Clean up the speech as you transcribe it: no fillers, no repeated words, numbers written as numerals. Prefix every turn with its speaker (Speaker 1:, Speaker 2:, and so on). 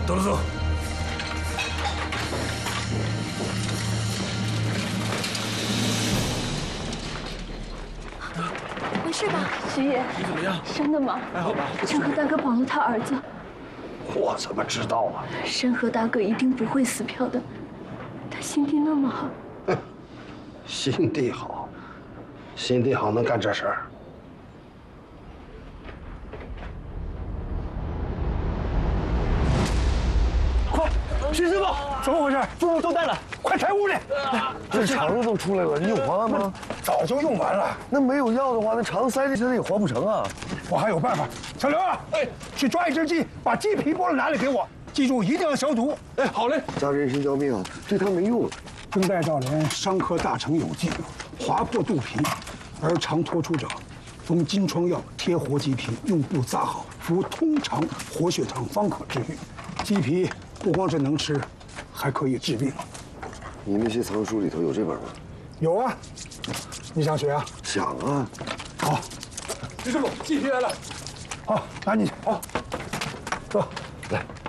Speaker 1: 走了走。
Speaker 2: 没事吧？
Speaker 3: 徐爷，
Speaker 1: 你怎么样？
Speaker 3: 真的吗？
Speaker 1: 还好吧？
Speaker 3: 山河大哥绑了他儿子。
Speaker 4: 我怎么知道啊？
Speaker 3: 山河大哥一定不会死票的，他心地那么好。
Speaker 4: 心地好，心地好能干这事儿？
Speaker 5: 快，徐师傅，怎么回事？猪肉都带了，快抬屋里！
Speaker 6: 这肠子都出来了，你有方案吗？
Speaker 5: 早就用完了。
Speaker 6: 那没有药的话，那肠子塞进去也活不成啊！
Speaker 5: 我还有办法。小刘啊，去抓一只鸡，把鸡皮剥了拿来给我，记住一定要消毒。
Speaker 1: 好嘞。
Speaker 6: 加人参胶命啊，对他没用。
Speaker 5: 征代赵连伤科大成有剂，划破肚皮而肠脱出者，封金疮药贴活鸡皮，用布扎好，服通常活血汤方可治愈。鸡皮不光是能吃，还可以治病。
Speaker 6: 你那些藏书里头有这本吗？
Speaker 5: 有啊，你想学啊？
Speaker 6: 想啊。
Speaker 5: 好，
Speaker 1: 徐师傅，鸡皮来了。
Speaker 5: 好，拿进去。好，走，
Speaker 6: 来。